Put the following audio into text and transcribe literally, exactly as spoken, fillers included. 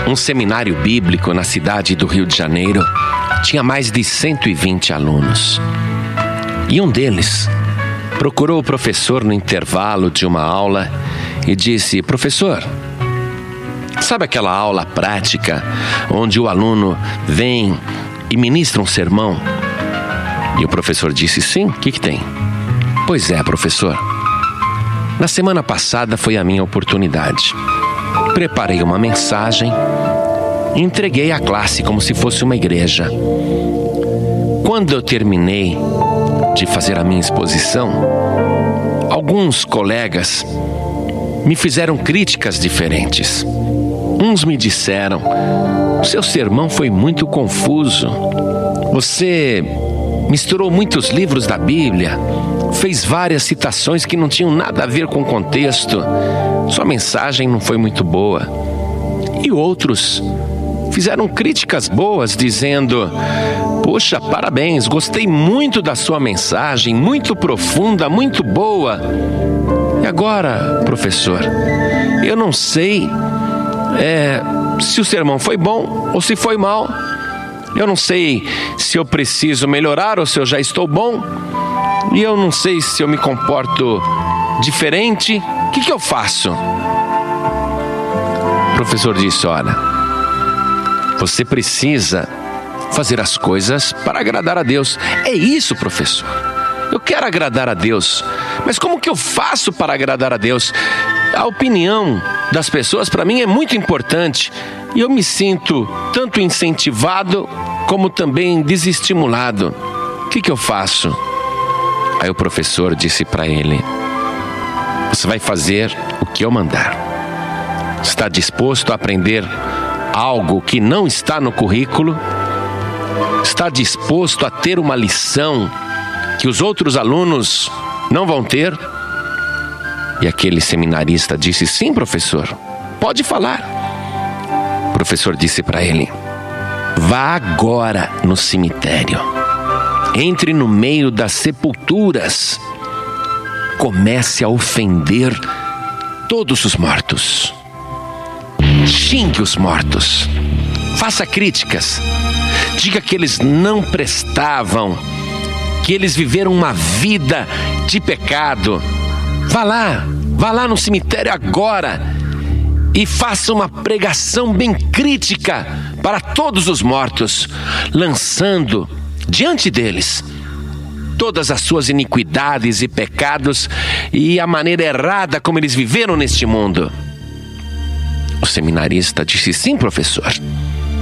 Um seminário bíblico na cidade do Rio de Janeiro tinha mais de cento e vinte alunos. E um deles procurou o professor no intervalo de uma aula e disse: professor, sabe aquela aula prática onde o aluno vem e ministra um sermão? E o professor disse: sim, o que que tem? Pois é, professor, na semana passada foi a minha oportunidade. Preparei uma mensagem e entreguei à classe como se fosse uma igreja. Quando eu terminei de fazer a minha exposição, alguns colegas me fizeram críticas diferentes. Uns me disseram: seu sermão foi muito confuso. Você misturou muitos livros da Bíblia, fez várias citações que não tinham nada a ver com o contexto. Sua mensagem não foi muito boa. E outros fizeram críticas boas, dizendo: poxa, parabéns, gostei muito da sua mensagem, muito profunda, muito boa. E agora, professor, eu não sei é, se o sermão foi bom ou se foi mal. Eu não sei se eu preciso melhorar ou se eu já estou bom. E eu não sei se eu me comporto diferente. O que que eu faço? O professor disse: olha, você precisa fazer as coisas para agradar a Deus. É isso, professor. Eu quero agradar a Deus. Mas como que eu faço para agradar a Deus? A opinião das pessoas para mim é muito importante. E eu me sinto tanto incentivado como também desestimulado. O que que eu faço? Aí o professor disse para ele: você vai fazer o que eu mandar. Está disposto a aprender algo que não está no currículo? Está disposto a ter uma lição que os outros alunos não vão ter? E aquele seminarista disse: sim, professor, pode falar. O professor disse para ele: vá agora no cemitério, entre no meio das sepulturas, comece a ofender todos os mortos, xingue os mortos, faça críticas, diga que eles não prestavam, que eles viveram uma vida de pecado. Vá lá, vá lá no cemitério agora e faça uma pregação bem crítica para todos os mortos, lançando diante deles todas as suas iniquidades e pecados e a maneira errada como eles viveram neste mundo. O seminarista disse: sim, professor,